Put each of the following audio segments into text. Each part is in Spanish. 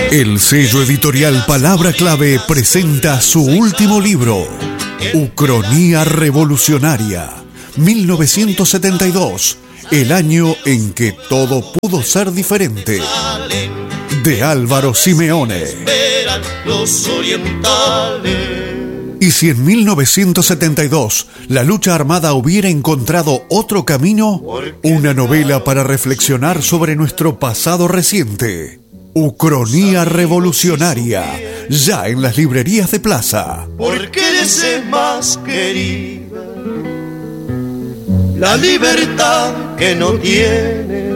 El sello editorial Palabra Clave presenta su último libro, Ucronía Revolucionaria, 1972, el año en que todo pudo ser diferente, de Álvaro Simeone. ¿Y si en 1972 la lucha armada hubiera encontrado otro camino? Una novela para reflexionar sobre nuestro pasado reciente. Ucronía Revolucionaria, ya en las librerías de Plaza. Porque eres más querida, la libertad que no tiene.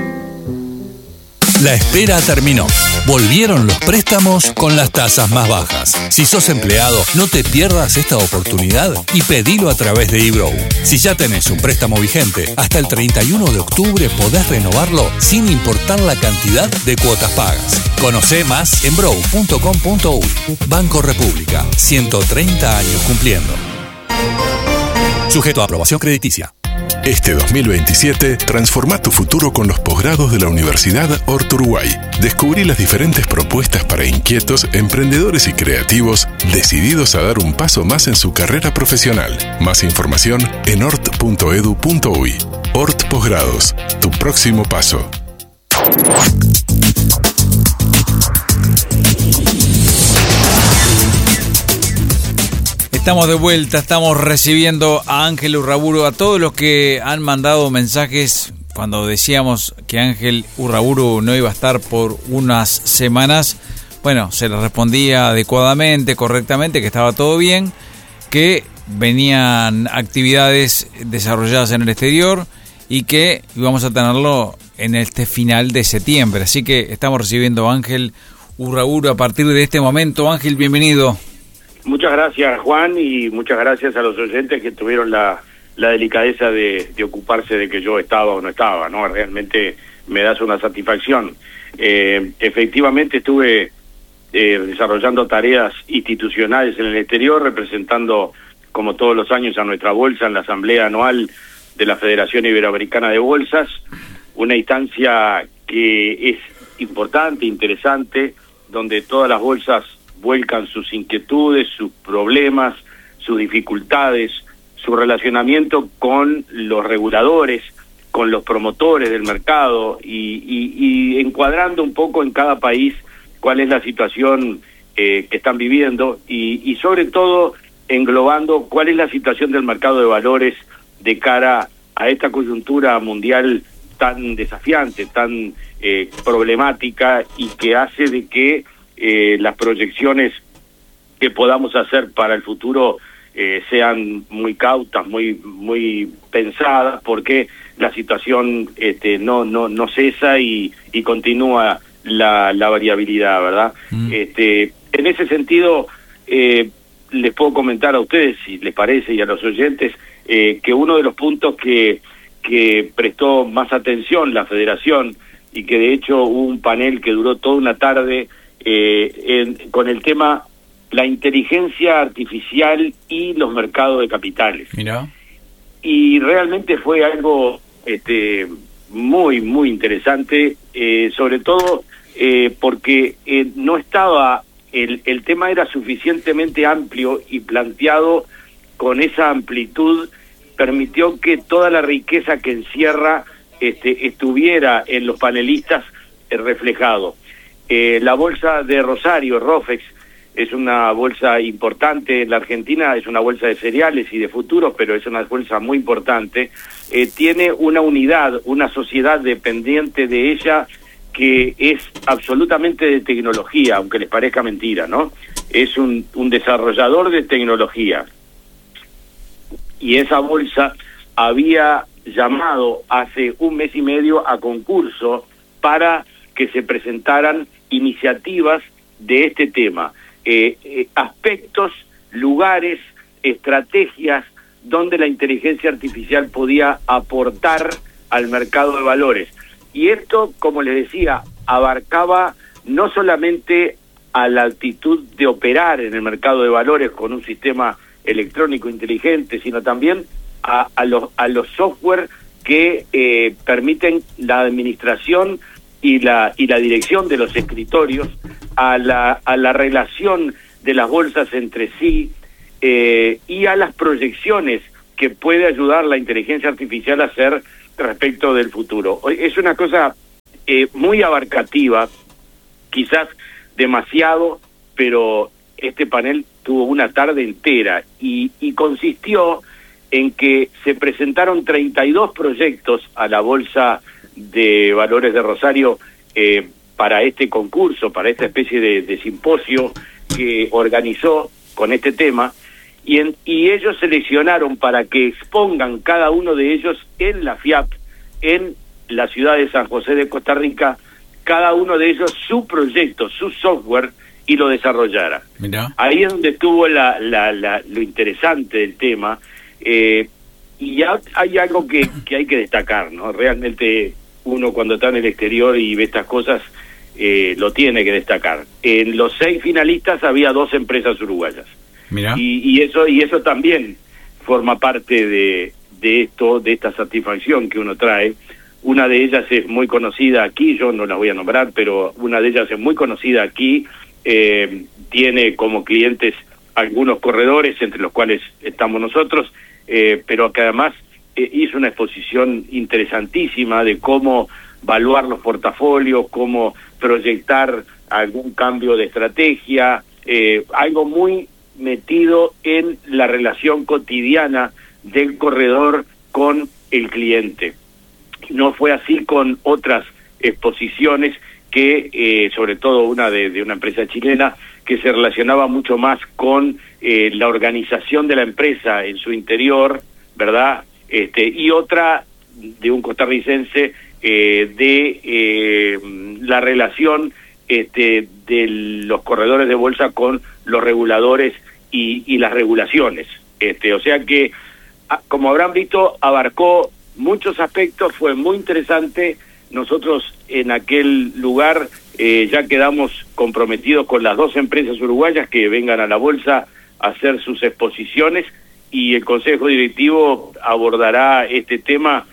La espera terminó. Volvieron los préstamos con las tasas más bajas. Si sos empleado, no te pierdas esta oportunidad y pedilo a través de eBrow. Si ya tenés un préstamo vigente, hasta el 31 de octubre podés renovarlo sin importar la cantidad de cuotas pagas. Conocé más en brow.com.uy. Banco República, 130 años cumpliendo. Sujeto a aprobación crediticia. Este 2027, transforma tu futuro con los posgrados de la Universidad Hort Uruguay. Descubrí las diferentes propuestas para inquietos, emprendedores y creativos decididos a dar un paso más en su carrera profesional. Más información en hort.edu.uy. Hort Posgrados, tu próximo paso. Estamos de vuelta, estamos recibiendo a Ángel Urraburu, a todos los que han mandado mensajes cuando decíamos que Ángel Urraburu no iba a estar por unas semanas. Bueno, se les respondía adecuadamente, correctamente, que estaba todo bien, que venían actividades desarrolladas en el exterior y que íbamos a tenerlo en este final de septiembre. Así que estamos recibiendo a Ángel Urraburu a partir de este momento. Ángel, bienvenido. Muchas gracias, Juan, y muchas gracias a los oyentes que tuvieron la delicadeza de ocuparse de que yo estaba o no estaba, ¿no? Realmente me das una satisfacción. Efectivamente estuve desarrollando tareas institucionales en el exterior, representando, como todos los años, a nuestra bolsa en la asamblea anual de la Federación Iberoamericana de Bolsas, una instancia que es importante, interesante, donde todas las bolsas vuelcan sus inquietudes, sus problemas, sus dificultades, su relacionamiento con los reguladores, con los promotores del mercado y encuadrando un poco en cada país cuál es la situación que están viviendo y sobre todo englobando cuál es la situación del mercado de valores de cara a esta coyuntura mundial tan desafiante, tan problemática y que hace de que las proyecciones que podamos hacer para el futuro sean muy cautas, muy pensadas, porque la situación no cesa y continúa la variabilidad, ¿verdad? En ese sentido, les puedo comentar a ustedes, si les parece, y a los oyentes, que uno de los puntos que prestó más atención la Federación, y que de hecho hubo un panel que duró toda una tarde, con el tema la inteligencia artificial y los mercados de capitales. Mira. Y realmente fue algo muy interesante, sobre todo porque no estaba, el tema era suficientemente amplio y planteado con esa amplitud, permitió que toda la riqueza que encierra estuviera en los panelistas reflejado. La bolsa de Rosario, Rofex, es una bolsa importante en la Argentina, es una bolsa de cereales y de futuros, pero es una bolsa muy importante. Tiene una unidad, una sociedad dependiente de ella que es absolutamente de tecnología, aunque les parezca mentira, ¿no? Es un desarrollador de tecnología. Y esa bolsa había llamado hace un mes y medio a concurso para que se presentaran iniciativas de este tema, aspectos, lugares, estrategias donde la inteligencia artificial podía aportar al mercado de valores. Y esto, como les decía, abarcaba no solamente a la actitud de operar en el mercado de valores con un sistema electrónico inteligente, sino también a los software que permiten la administración y la dirección de los escritorios a la relación de las bolsas entre sí y a las proyecciones que puede ayudar la inteligencia artificial a hacer respecto del futuro. Es una cosa muy abarcativa, quizás demasiado, pero este panel tuvo una tarde entera y consistió en que se presentaron 32 proyectos a la Bolsa de Valores de Rosario para este concurso, para esta especie de simposio que organizó con este tema, y ellos seleccionaron para que expongan cada uno de ellos en la FIAP, en la ciudad de San José de Costa Rica, cada uno de ellos su proyecto, su software, y lo desarrollara. Mirá. Ahí es donde estuvo lo interesante del tema, y hay algo que hay que destacar, ¿no? Realmente uno cuando está en el exterior y ve estas cosas, lo tiene que destacar. En los 6 finalistas había 2 empresas uruguayas. Mirá. Y eso también forma parte de esta satisfacción que uno trae. Una de ellas es muy conocida aquí, yo no la voy a nombrar, pero una de ellas es muy conocida aquí, tiene como clientes algunos corredores, entre los cuales estamos nosotros, pero que además hizo una exposición interesantísima de cómo evaluar los portafolios, cómo proyectar algún cambio de estrategia, algo muy metido en la relación cotidiana del corredor con el cliente. No fue así con otras exposiciones que, sobre todo una de una empresa chilena, que se relacionaba mucho más con la organización de la empresa en su interior, ¿verdad? Y otra de un costarricense de la relación de los corredores de bolsa con los reguladores y las regulaciones. O sea que, como habrán visto, abarcó muchos aspectos, fue muy interesante. Nosotros en aquel lugar ya quedamos comprometidos con las 2 empresas uruguayas que vengan a la bolsa a hacer sus exposiciones, y el Consejo Directivo abordará este tema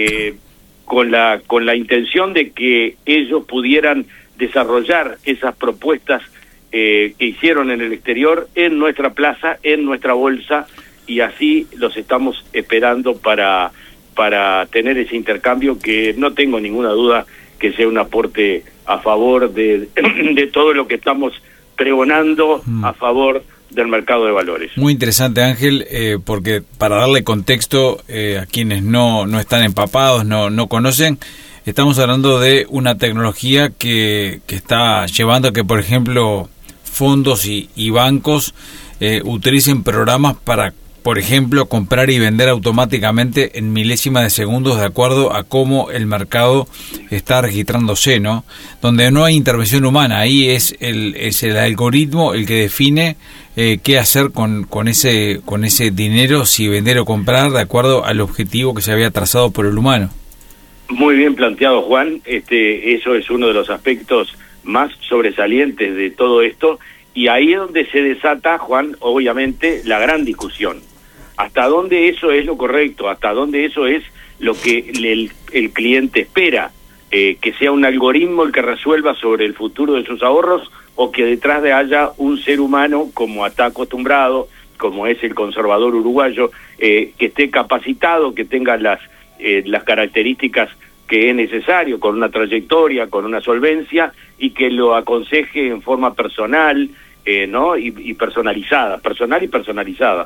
con la intención de que ellos pudieran desarrollar esas propuestas que hicieron en el exterior en nuestra plaza, en nuestra bolsa, y así los estamos esperando para tener ese intercambio que no tengo ninguna duda que sea un aporte a favor de todo lo que estamos pregonando a favor del mercado de valores. Muy interesante, Ángel, porque para darle contexto a quienes no están empapados, no conocen, estamos hablando de una tecnología que está llevando a que, por ejemplo, fondos y bancos utilicen programas para, por ejemplo, comprar y vender automáticamente en milésimas de segundos de acuerdo a cómo el mercado está registrándose, ¿no? Donde no hay intervención humana, ahí es el algoritmo el que define qué hacer con ese dinero, si vender o comprar, de acuerdo al objetivo que se había trazado por el humano. Muy bien planteado, Juan. Eso es uno de los aspectos más sobresalientes de todo esto, y ahí es donde se desata, Juan, obviamente, la gran discusión. ¿Hasta dónde eso es lo correcto? ¿Hasta dónde eso es lo que el cliente espera? ¿Que sea un algoritmo el que resuelva sobre el futuro de sus ahorros, o que detrás de haya un ser humano, como está acostumbrado, como es el conservador uruguayo, que esté capacitado, que tenga las características que es necesario, con una trayectoria, con una solvencia, y que lo aconseje en forma personal, ¿no? Y personalizada, personal y personalizada,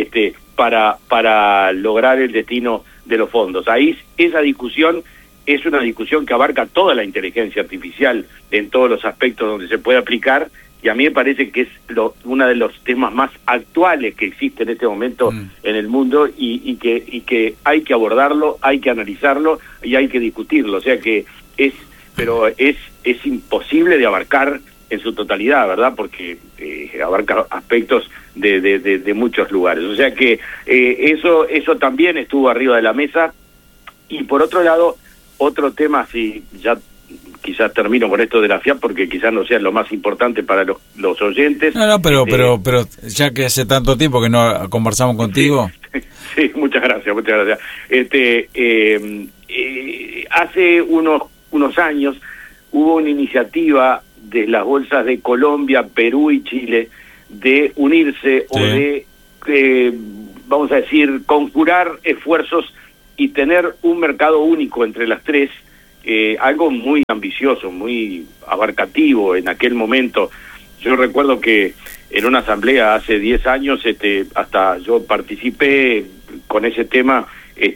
para lograr el destino de los fondos? Ahí esa discusión es una discusión que abarca toda la inteligencia artificial en todos los aspectos donde se puede aplicar, y a mí me parece que es uno de los temas más actuales que existe en este momento en el mundo, y que hay que abordarlo, hay que analizarlo y hay que discutirlo. O sea que es imposible de abarcar en su totalidad, ¿verdad? Porque abarca aspectos de muchos lugares. O sea que eso también estuvo arriba de la mesa. Y por otro lado, otro tema, si ya quizás termino con esto de la FIAP, porque quizás no sea lo más importante para los oyentes. No, pero ya que hace tanto tiempo que no conversamos contigo. Sí, muchas gracias. Hace unos años hubo una iniciativa de las bolsas de Colombia, Perú y Chile de unirse o de, vamos a decir, conjurar esfuerzos y tener un mercado único entre las tres, algo muy ambicioso, muy abarcativo en aquel momento. Yo recuerdo que en una asamblea hace 10 años, hasta yo participé con ese tema,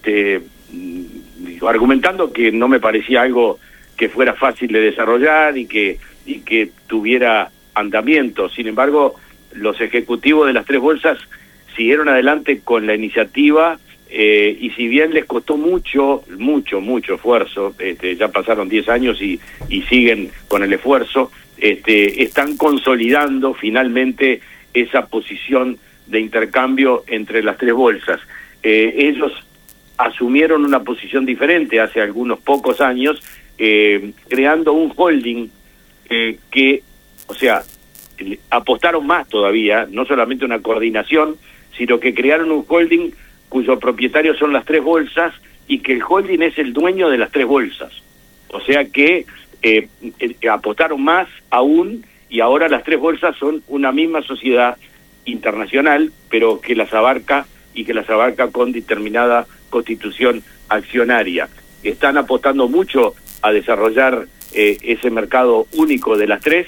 argumentando que no me parecía algo que fuera fácil de desarrollar y que tuviera andamiento. Sin embargo, los ejecutivos de las tres bolsas siguieron adelante con la iniciativa, y si bien les costó mucho esfuerzo, ya pasaron 10 años y siguen con el esfuerzo, están consolidando finalmente esa posición de intercambio entre las tres bolsas. Ellos asumieron una posición diferente hace algunos pocos años, creando un holding que, o sea, apostaron más todavía, no solamente una coordinación, sino que crearon un holding cuyos propietarios son las tres bolsas y que el holding es el dueño de las tres bolsas. O sea que apostaron más aún, y ahora las tres bolsas son una misma sociedad internacional, pero que las abarca con determinada constitución accionaria. Están apostando mucho a desarrollar ese mercado único de las tres,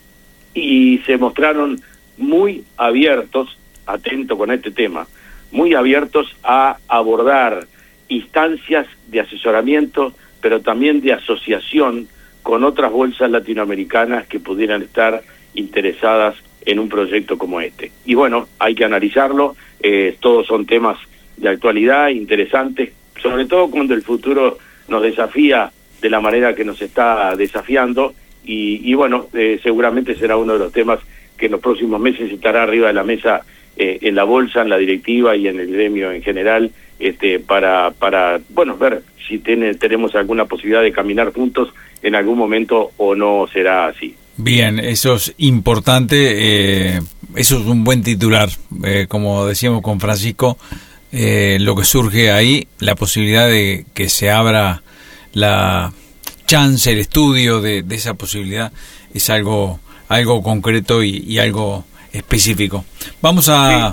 y se mostraron muy abiertos, atento con este tema, muy abiertos a abordar instancias de asesoramiento, pero también de asociación con otras bolsas latinoamericanas que pudieran estar interesadas en un proyecto como este. Y bueno, hay que analizarlo, todos son temas de actualidad, interesantes, sobre todo cuando el futuro nos desafía de la manera que nos está desafiando, y bueno, seguramente será uno de los temas que en los próximos meses estará arriba de la mesa, en la bolsa, en la directiva y en el gremio en general, para bueno, ver si tenemos alguna posibilidad de caminar juntos en algún momento o no será así. Bien, eso es importante, eso es un buen titular, como decíamos con Francisco, lo que surge ahí, la posibilidad de que se abra la chance, el estudio de esa posibilidad, es algo concreto y algo específico. Vamos a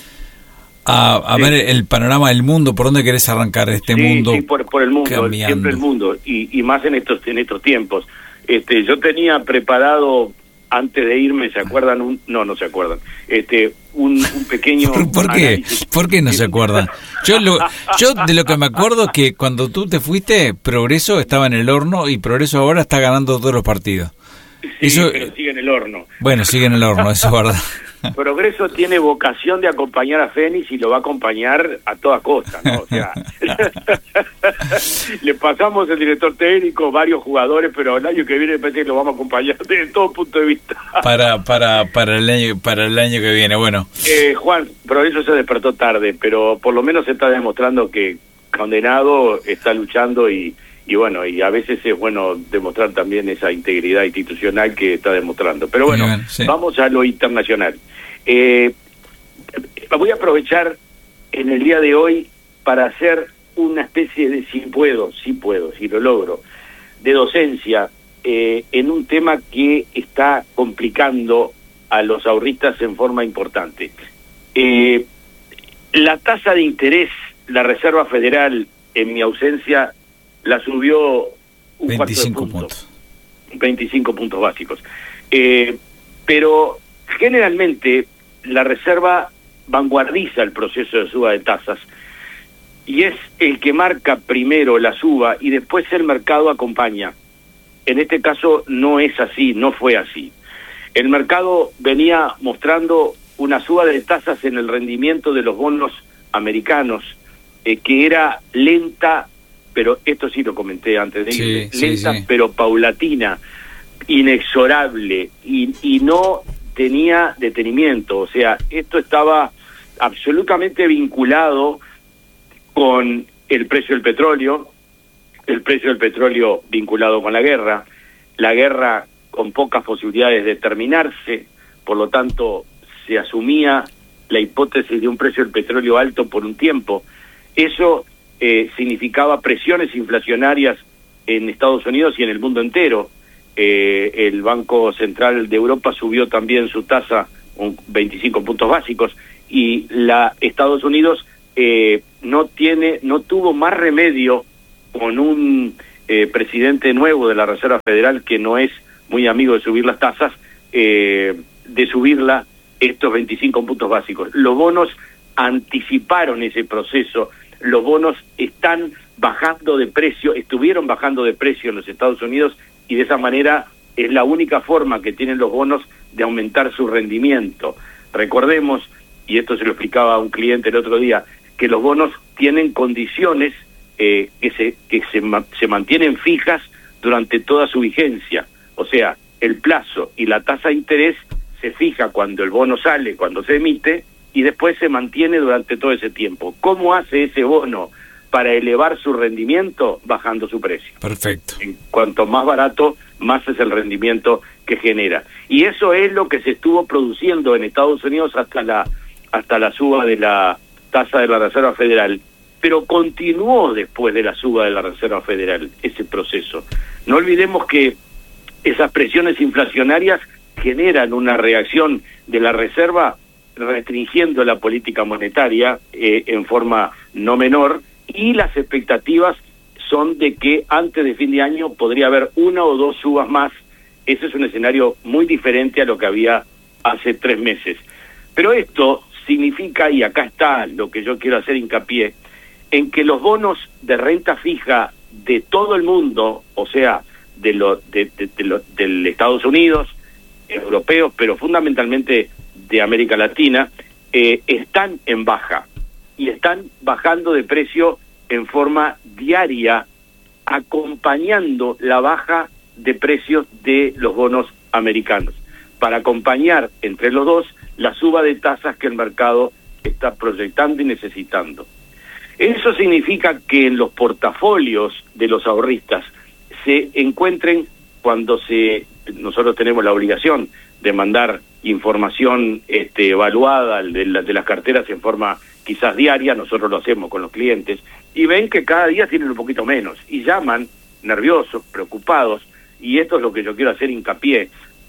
ver el panorama del mundo. ¿Por dónde querés arrancar mundo? Sí, por el mundo, cambiando. Siempre el mundo, y más en estos tiempos. Yo tenía preparado, antes de irme, ¿se acuerdan? No se acuerdan. Un pequeño... ¿Por qué? ¿Por qué no se acuerdan? Yo de lo que me acuerdo es que cuando tú te fuiste, Progreso estaba en el horno, y Progreso ahora está ganando todos los partidos. Sí, eso, pero sigue en el horno. Bueno, sigue en el horno, eso es verdad. Progreso tiene vocación de acompañar a Fénix y lo va a acompañar a toda costa, ¿no? O sea, le pasamos el director técnico, varios jugadores, pero el año que viene parece que lo vamos a acompañar desde todo punto de vista. para el año que viene, bueno. Juan, Progreso se despertó tarde, pero por lo menos se está demostrando que condenado está luchando, y bueno, y a veces es bueno demostrar también esa integridad institucional que está demostrando. Pero bueno, bien, sí. Vamos a lo internacional. Voy a aprovechar en el día de hoy para hacer una especie de, si lo logro, de docencia en un tema que está complicando a los ahorristas en forma importante. La tasa de interés, la Reserva Federal, en mi ausencia, la subió un 25 puntos. 25 puntos básicos. Pero generalmente la Reserva vanguardiza el proceso de suba de tasas y es el que marca primero la suba y después el mercado acompaña. En este caso no es así, no fue así. El mercado venía mostrando una suba de tasas en el rendimiento de los bonos americanos, que era lenta, pero esto sí lo comenté antes de irme, lenta pero paulatina, inexorable, y no tenía detenimiento. O sea, esto estaba absolutamente vinculado con el precio del petróleo vinculado con la guerra con pocas posibilidades de terminarse, por lo tanto se asumía la hipótesis de un precio del petróleo alto por un tiempo. Eso significaba presiones inflacionarias en Estados Unidos y en el mundo entero, el Banco Central de Europa subió también su tasa 25 puntos básicos, y Estados Unidos no tuvo más remedio con un presidente nuevo de la Reserva Federal que no es muy amigo de subir las tasas, de subirla estos 25 puntos básicos. Los bonos anticiparon ese proceso, los bonos están bajando de precio, estuvieron bajando de precio en los Estados Unidos, y de esa manera es la única forma que tienen los bonos de aumentar su rendimiento. Recordemos, y esto se lo explicaba a un cliente el otro día, que los bonos tienen condiciones que se mantienen fijas durante toda su vigencia. O sea, el plazo y la tasa de interés se fija cuando el bono sale, cuando se emite, y después se mantiene durante todo ese tiempo. ¿Cómo hace ese bono para elevar su rendimiento? Bajando su precio. Perfecto. Cuanto más barato, más es el rendimiento que genera. Y eso es lo que se estuvo produciendo en Estados Unidos hasta la suba de la tasa de la Reserva Federal. Pero continuó después de la suba de la Reserva Federal ese proceso. No olvidemos que esas presiones inflacionarias generan una reacción de la Reserva restringiendo la política monetaria en forma no menor, y las expectativas son de que antes de fin de año podría haber 1 o 2 subas más. Ese es un escenario muy diferente a lo que había hace 3 meses. Pero esto significa, y acá está lo que yo quiero hacer hincapié, en que los bonos de renta fija de todo el mundo, o sea, del Estados Unidos, europeos, pero fundamentalmente de América Latina, están en baja, y están bajando de precio en forma diaria, acompañando la baja de precios de los bonos americanos, para acompañar entre los dos la suba de tasas que el mercado está proyectando y necesitando. Eso significa que en los portafolios de los ahorristas se encuentren, nosotros tenemos la obligación de mandar información evaluada de las carteras en forma quizás diaria, nosotros lo hacemos con los clientes, y ven que cada día tienen un poquito menos, y llaman nerviosos, preocupados, y esto es lo que yo quiero hacer hincapié.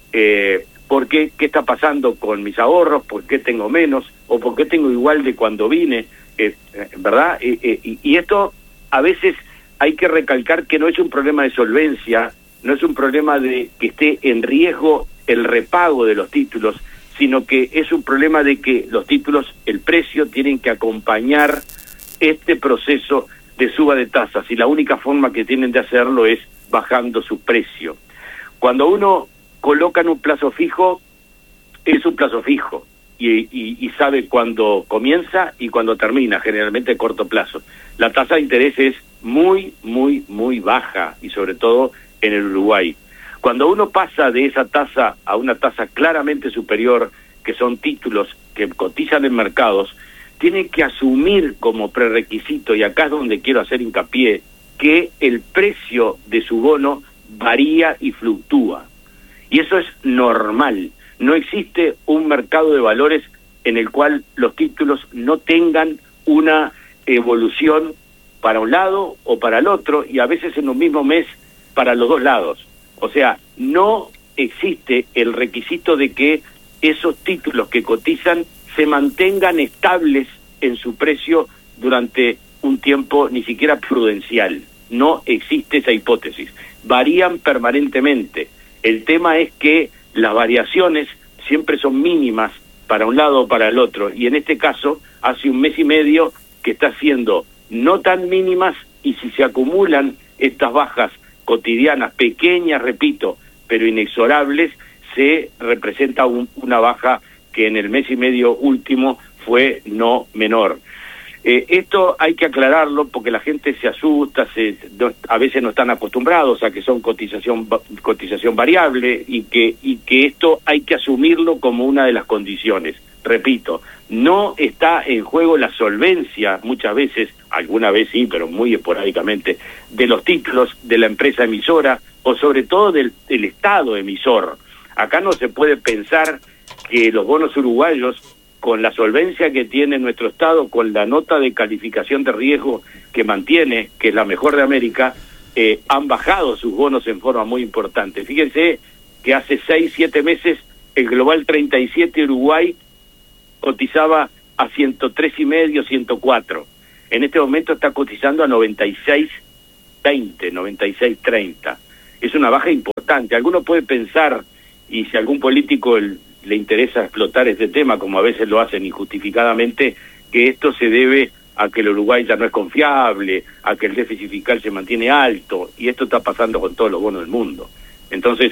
¿Por qué? ¿Qué está pasando con mis ahorros? ¿Por qué tengo menos? ¿O por qué tengo igual de cuando vine? ¿Verdad? Y esto a veces hay que recalcar que no es un problema de solvencia, no es un problema de que esté en riesgo el repago de los títulos, sino que es un problema de que los títulos, el precio, tienen que acompañar este proceso de suba de tasas, y la única forma que tienen de hacerlo es bajando su precio. Cuando uno coloca en un plazo fijo, es un plazo fijo, y sabe cuándo comienza y cuándo termina, generalmente a corto plazo. La tasa de interés es muy, muy, muy baja, y sobre todo en el Uruguay. Cuando uno pasa de esa tasa a una tasa claramente superior, que son títulos que cotizan en mercados, tiene que asumir como prerequisito, y acá es donde quiero hacer hincapié, que el precio de su bono varía y fluctúa. Y eso es normal. No existe un mercado de valores en el cual los títulos no tengan una evolución para un lado o para el otro, y a veces en un mismo mes para los dos lados. O sea, no existe el requisito de que esos títulos que cotizan se mantengan estables en su precio durante un tiempo ni siquiera prudencial. No existe esa hipótesis. Varían permanentemente. El tema es que las variaciones siempre son mínimas para un lado o para el otro, y en este caso hace 1 mes y medio que está siendo no tan mínimas, y si se acumulan estas bajas cotidianas, pequeñas, repito, pero inexorables, se representa una baja que en el mes y medio último fue no menor. Esto hay que aclararlo porque la gente se asusta, a veces no están acostumbrados a que son cotización variable, y que esto hay que asumirlo como una de las condiciones. Repito, no está en juego la solvencia, muchas veces, alguna vez sí, pero muy esporádicamente, de los títulos de la empresa emisora, o sobre todo del Estado emisor. Acá no se puede pensar que los bonos uruguayos, con la solvencia que tiene nuestro Estado, con la nota de calificación de riesgo que mantiene, que es la mejor de América, han bajado sus bonos en forma muy importante. Fíjense que hace 6-7 meses el Global 37 Uruguay cotizaba a 103,5, 104. En este momento está cotizando a 96.20, 96.30. Es una baja importante. Alguno puede pensar, y si a algún político le interesa explotar este tema, como a veces lo hacen injustificadamente, que esto se debe a que el Uruguay ya no es confiable, a que el déficit fiscal se mantiene alto, y esto está pasando con todos los bonos del mundo. Entonces,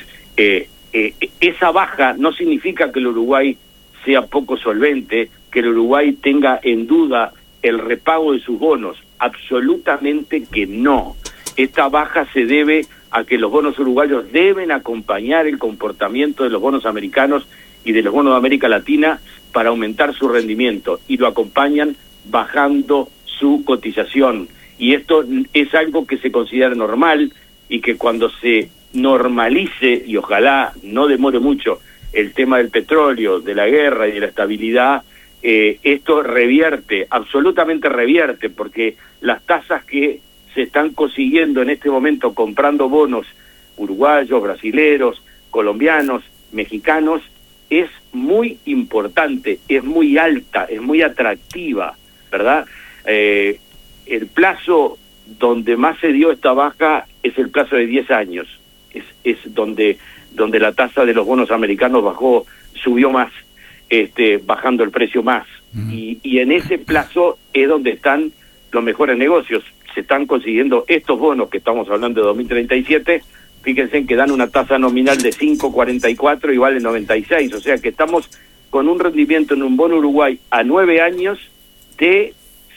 esa baja no significa que el Uruguay sea poco solvente, que el Uruguay tenga en duda el repago de sus bonos. Absolutamente que no. Esta baja se debe a que los bonos uruguayos deben acompañar el comportamiento de los bonos americanos y de los bonos de América Latina para aumentar su rendimiento, y lo acompañan bajando su cotización. Y esto es algo que se considera normal, y que cuando se normalice, y ojalá no demore mucho, el tema del petróleo, de la guerra y de la estabilidad, esto revierte, absolutamente revierte, porque las tasas que se están consiguiendo en este momento comprando bonos uruguayos, brasileros, colombianos, mexicanos, es muy importante, es muy alta, es muy atractiva, ¿verdad? El plazo donde más se dio esta baja es el plazo de 10 años, es donde la tasa de los bonos americanos subió más, bajando el precio más, y en ese plazo es donde están los mejores negocios. Se están consiguiendo estos bonos que estamos hablando de 2037, fíjense que dan una tasa nominal de 5.44 y valen 96, o sea que estamos con un rendimiento en un bono Uruguay a 9 años de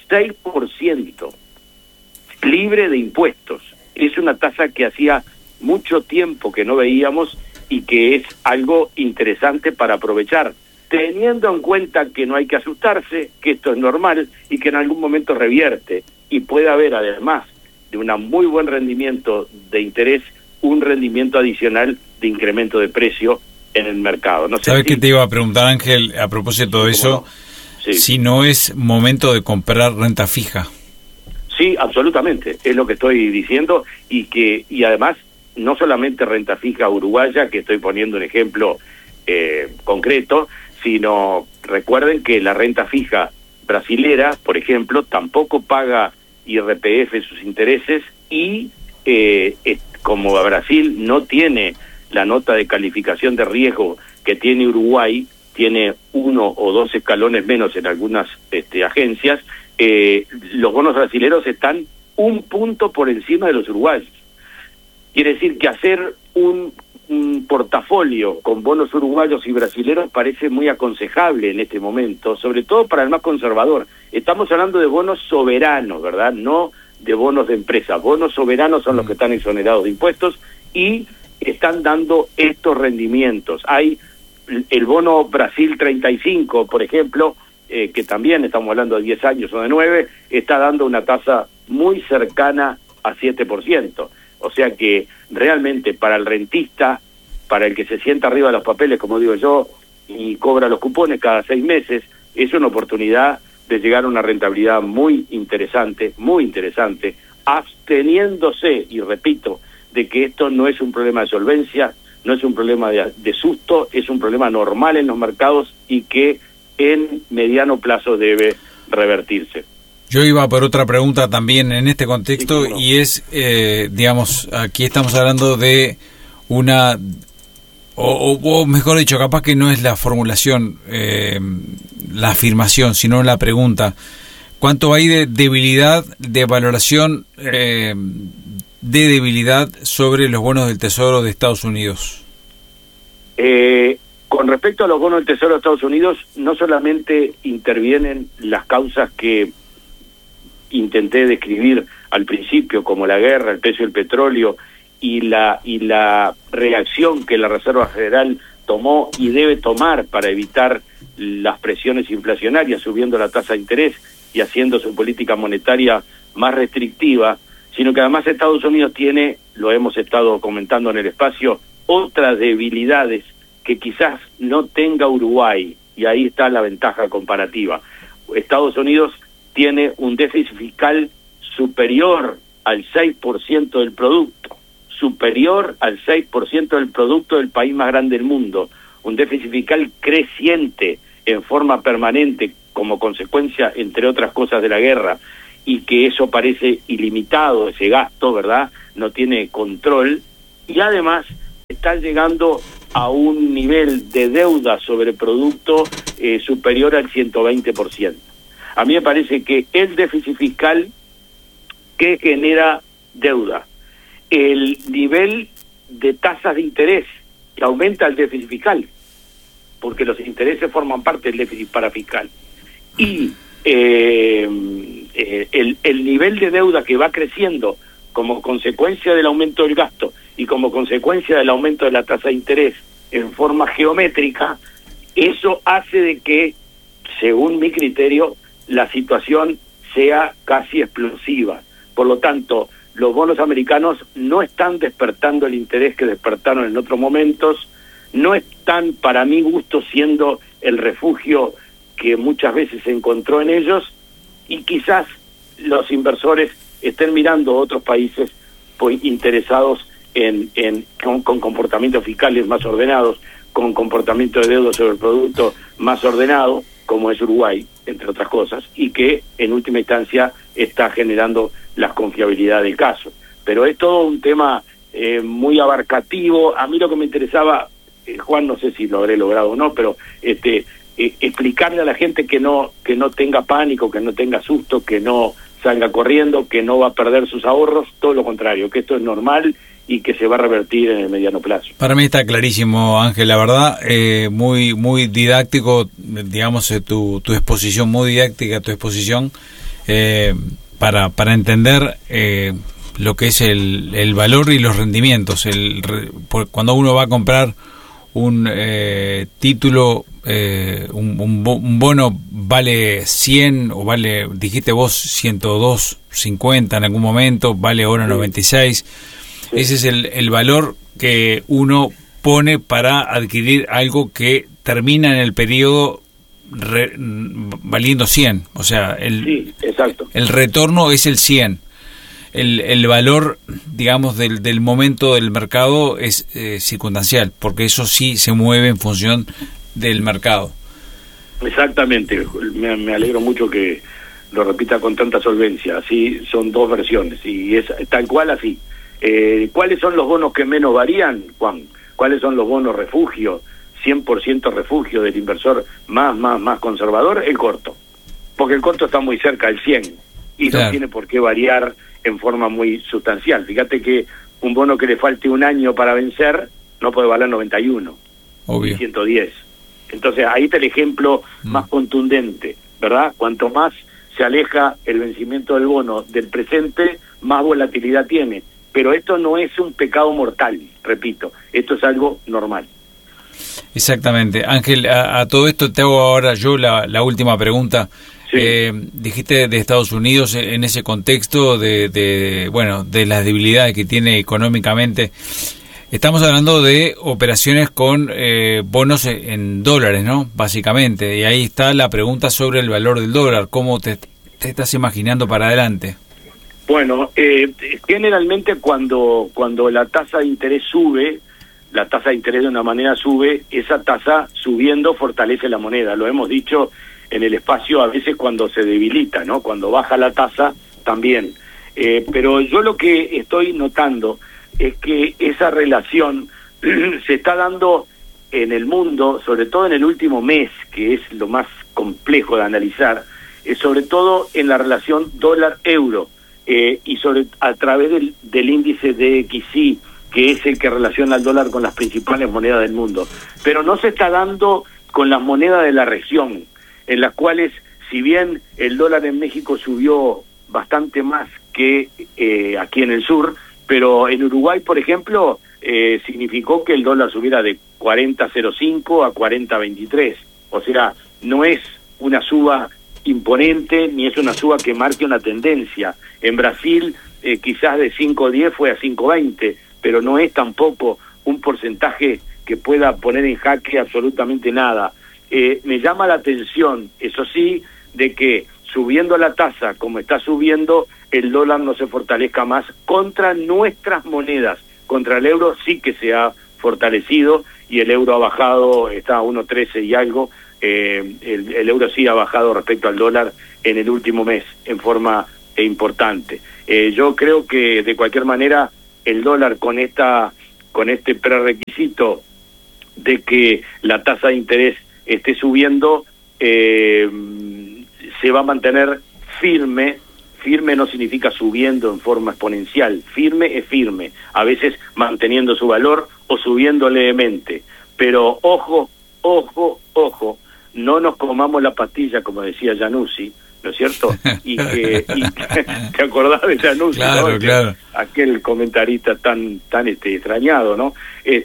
6%, libre de impuestos. Es una tasa que hacía mucho tiempo que no veíamos, y que es algo interesante para aprovechar, teniendo en cuenta que no hay que asustarse, que esto es normal y que en algún momento revierte, y puede haber, además de un muy buen rendimiento de interés, un rendimiento adicional de incremento de precio en el mercado. No sé. ¿Sabes qué te iba a preguntar, Ángel, a propósito de eso? No. Sí. Si no es momento de comprar renta fija. Sí, absolutamente, es lo que estoy diciendo, y además no solamente renta fija uruguaya, que estoy poniendo un ejemplo concreto, sino recuerden que la renta fija brasilera, por ejemplo, tampoco paga IRPF sus intereses, y como Brasil no tiene la nota de calificación de riesgo que tiene Uruguay, tiene 1 o 2 escalones menos en algunas agencias, los bonos brasileros están 1 punto por encima de los uruguayos. Quiere decir que hacer un portafolio con bonos uruguayos y brasileros parece muy aconsejable en este momento, sobre todo para el más conservador. Estamos hablando de bonos soberanos, ¿verdad? No de bonos de empresa. Bonos soberanos son los que están exonerados de impuestos y están dando estos rendimientos. Hay el bono Brasil 35, por ejemplo, que también estamos hablando de 10 años o de 9, está dando una tasa muy cercana a 7%. O sea que realmente para el rentista, para el que se sienta arriba de los papeles, como digo yo, y cobra los cupones cada 6 meses, es una oportunidad de llegar a una rentabilidad muy interesante, absteniéndose, y repito, de que esto no es un problema de solvencia, no es un problema de susto, es un problema normal en los mercados y que en mediano plazo debe revertirse. Yo iba por otra pregunta también en este contexto, sí, no. Y es, digamos, aquí estamos hablando de una, o mejor dicho, capaz que no es la formulación, la afirmación, sino la pregunta. ¿Cuánto hay de debilidad, de valoración de debilidad sobre los bonos del Tesoro de Estados Unidos? Con respecto a los bonos del Tesoro de Estados Unidos, no solamente intervienen las causas que intenté describir al principio, como la guerra, el precio del petróleo y la reacción que la Reserva Federal tomó y debe tomar para evitar las presiones inflacionarias, subiendo la tasa de interés y haciendo su política monetaria más restrictiva, sino que además Estados Unidos tiene, lo hemos estado comentando en el espacio, otras debilidades que quizás no tenga Uruguay, y ahí está la ventaja comparativa. Estados Unidos tiene un déficit fiscal superior al 6% del producto, superior al 6% del producto del país más grande del mundo, un déficit fiscal creciente en forma permanente como consecuencia, entre otras cosas, de la guerra, y que eso parece ilimitado, ese gasto, ¿verdad? No tiene control, y además está llegando a un nivel de deuda sobre producto superior al 120%. A mí me parece que el déficit fiscal que genera deuda, el nivel de tasas de interés que aumenta el déficit fiscal, porque los intereses forman parte del déficit parafiscal, y el nivel de deuda que va creciendo como consecuencia del aumento del gasto y como consecuencia del aumento de la tasa de interés en forma geométrica, eso hace de que, según mi criterio, la situación sea casi explosiva. Por lo tanto, los bonos americanos no están despertando el interés que despertaron en otros momentos, no están, para mi gusto, siendo el refugio que muchas veces se encontró en ellos, y quizás los inversores estén mirando a otros países pues interesados con comportamientos fiscales más ordenados, con comportamiento de deuda sobre el producto más ordenado, como es Uruguay, entre otras cosas, y que en última instancia está generando la confiabilidad del caso. Pero es todo un tema muy abarcativo. A mí lo que me interesaba, Juan, no sé si lo habré logrado o no, pero explicarle a la gente que no tenga pánico, que no tenga susto, que no salga corriendo, que no va a perder sus ahorros, todo lo contrario, que esto es normal y que se va a revertir en el mediano plazo. Para mí está clarísimo, Ángel, la verdad, muy didáctico, digamos, tu exposición, muy didáctica tu exposición, para entender lo que es el valor y los rendimientos. Cuando uno va a comprar un título, un bono vale 100 o vale, dijiste vos, 102.50 en algún momento, vale ahora 96. Sí. Ese es el valor que uno pone para adquirir algo que termina en el periodo valiendo 100. O sea, sí, exacto. El retorno es el 100. El valor, digamos, del momento del mercado es circunstancial, porque eso sí se mueve en función del mercado. Exactamente, me alegro mucho que lo repita con tanta solvencia. Así son dos versiones y es tal cual así. ¿Cuáles son los bonos que menos varían, Juan? ¿Cuáles son los bonos refugio, 100% refugio del inversor más conservador? El corto, porque el corto está muy cerca del 100 y claro, no tiene por qué variar en forma muy sustancial. Fíjate que un bono que le falte un año para vencer no puede valer 91, obvio, 110. Entonces ahí está el ejemplo más contundente, ¿verdad? Cuanto más se aleja el vencimiento del bono del presente, más volatilidad tiene. Pero esto no es un pecado mortal, repito, esto es algo normal. Exactamente. Ángel, a todo esto te hago ahora yo la última pregunta. Sí. Dijiste de Estados Unidos en ese contexto de las debilidades que tiene económicamente. Estamos hablando de operaciones con bonos en dólares, ¿no? Básicamente. Y ahí está la pregunta sobre el valor del dólar. ¿Cómo te estás imaginando para adelante? Bueno, generalmente cuando la tasa de interés sube, la tasa de interés de una manera sube, esa tasa subiendo fortalece la moneda. Lo hemos dicho en el espacio a veces cuando se debilita, ¿no? Cuando baja la tasa también. Pero yo lo que estoy notando es que esa relación se está dando en el mundo, sobre todo en el último mes, que es lo más complejo de analizar, sobre todo en la relación dólar-euro, y a través del índice DXY, que es el que relaciona al dólar con las principales monedas del mundo. Pero no se está dando con las monedas de la región, en las cuales, si bien el dólar en México subió bastante más que aquí en el sur, pero en Uruguay, por ejemplo, significó que el dólar subiera de 40.05 a 40.23. O sea, no es una suba imponente, ni es una suba que marque una tendencia. En Brasil, quizás de 5.10 fue a 5.20, pero no es tampoco un porcentaje que pueda poner en jaque absolutamente nada. Me llama la atención, eso sí, de que subiendo la tasa como está subiendo, el dólar no se fortalezca más contra nuestras monedas. Contra el euro sí que se ha fortalecido y el euro ha bajado, está a 1.13 y algo. El euro sí ha bajado respecto al dólar en el último mes en forma importante. Yo creo que de cualquier manera el dólar con este prerequisito de que la tasa de interés esté subiendo se va a mantener firme. Firme no significa subiendo en forma exponencial, firme es firme, a veces manteniendo su valor o subiendo levemente, pero ojo, no nos comamos la pastilla como decía Januzzi, ¿no es cierto? Y ¿te acordás de Januzzi? Claro, ¿no? claro. Aquel comentarista tan extrañado, ¿no?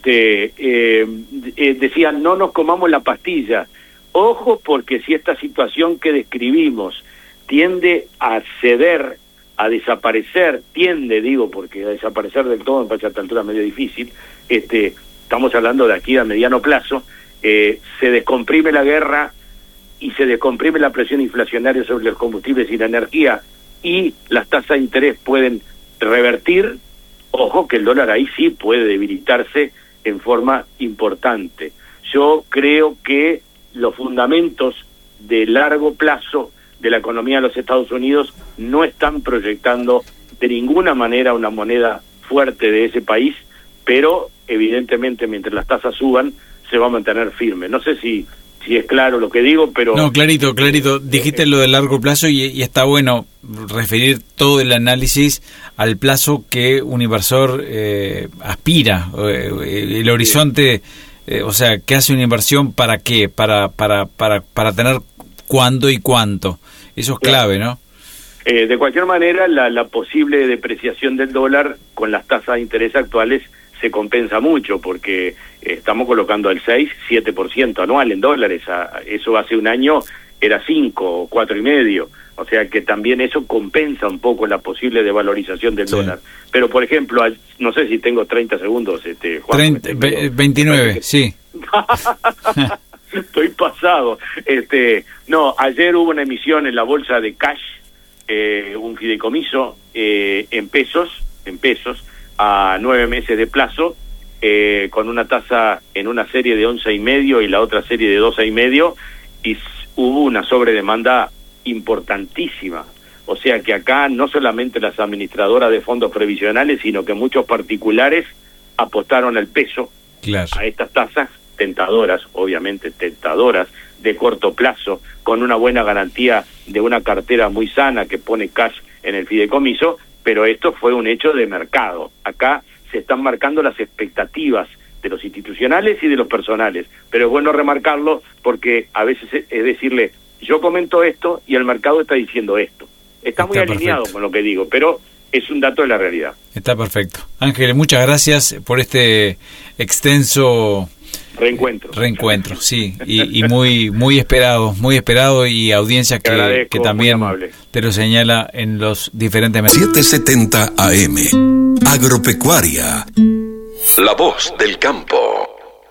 Decía, no nos comamos la pastilla, ojo, porque si esta situación que describimos tiende a ceder, a desaparecer, porque a desaparecer del todo me parece a esta altura medio difícil, estamos hablando de aquí a mediano plazo, se descomprime la guerra y se descomprime la presión inflacionaria sobre los combustibles y la energía y las tasas de interés pueden revertir, ojo que el dólar ahí sí puede debilitarse en forma importante. Yo creo que los fundamentos de largo plazo de la economía de los Estados Unidos no están proyectando de ninguna manera una moneda fuerte de ese país, pero evidentemente mientras las tasas suban se va a mantener firme. No sé si es claro lo que digo, pero... No, clarito. Dijiste lo de largo plazo y está bueno referir todo el análisis al plazo que un inversor aspira, el horizonte, o sea, ¿qué hace una inversión para qué? Para tener cuándo y cuánto. Eso es clave, ¿no? De cualquier manera, la posible depreciación del dólar con las tasas de interés actuales se compensa mucho, porque estamos colocando el 6-7% anual en dólares. Eso hace un año era 5 o 4,5%. O sea que también eso compensa un poco la posible devalorización del dólar. Pero, por ejemplo, no sé si tengo 30 segundos, Juan. 29, sí. Estoy pasado. No, ayer hubo una emisión en la bolsa de cash, un fideicomiso en pesos, a 9 meses de plazo, con una tasa en una serie de 11,5 y la otra serie de 12,5, y hubo una sobredemanda importantísima. O sea que acá no solamente las administradoras de fondos previsionales, sino que muchos particulares apostaron al peso, claro, a estas tasas tentadoras, obviamente tentadoras, de corto plazo, con una buena garantía de una cartera muy sana que pone cash en el fideicomiso, pero esto fue un hecho de mercado. Acá se están marcando las expectativas de los institucionales y de los personales, pero es bueno remarcarlo porque a veces es decirle, yo comento esto y el mercado está diciendo esto. Está muy alineado con lo que digo, pero es un dato de la realidad. Está perfecto. Ángel, muchas gracias por este extenso reencuentro, sí, y muy esperado y audiencia que también te lo señala en los diferentes medios. 770 AM, Agropecuaria, la voz del campo.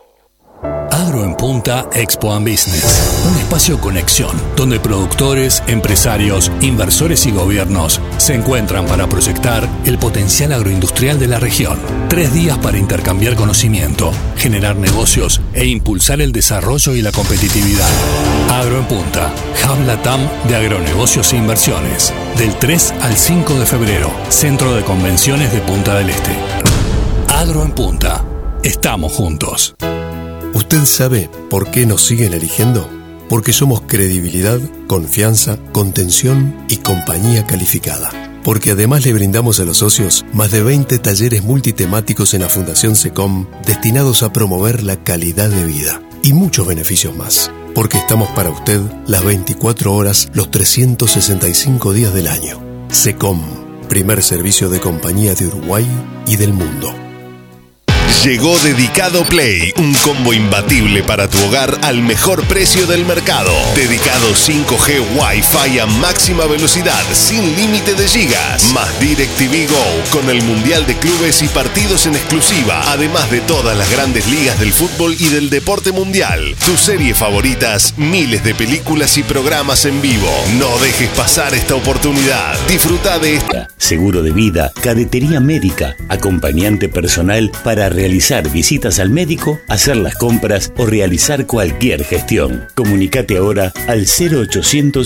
Agro en Punta Expo and Business, un espacio conexión donde productores, empresarios, inversores y gobiernos se encuentran para proyectar el potencial agroindustrial de la región. 3 días para intercambiar conocimiento, generar negocios e impulsar el desarrollo y la competitividad. Agro en Punta, Hub Latam de agronegocios e inversiones, del 3 al 5 de febrero, Centro de Convenciones de Punta del Este. Agro en Punta, estamos juntos. ¿Usted sabe por qué nos siguen eligiendo? Porque somos credibilidad, confianza, contención y compañía calificada. Porque además le brindamos a los socios más de 20 talleres multitemáticos en la Fundación SECOM destinados a promover la calidad de vida y muchos beneficios más. Porque estamos para usted las 24 horas, los 365 días del año. SECOM, primer servicio de compañía de Uruguay y del mundo. Llegó Dedicado Play, un combo imbatible para tu hogar al mejor precio del mercado. Dedicado 5G Wi-Fi a máxima velocidad, sin límite de gigas. Más DirecTV Go, con el Mundial de Clubes y partidos en exclusiva. Además de todas las grandes ligas del fútbol y del deporte mundial. Tus series favoritas, miles de películas y programas en vivo. No dejes pasar esta oportunidad. Disfruta de esta. Seguro de vida, cadetería médica, acompañante personal para realizar visitas al médico, hacer las compras o realizar cualquier gestión. Comunicate ahora al 0800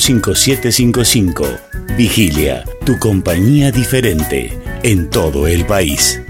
5755. Vigilia, tu compañía diferente en todo el país.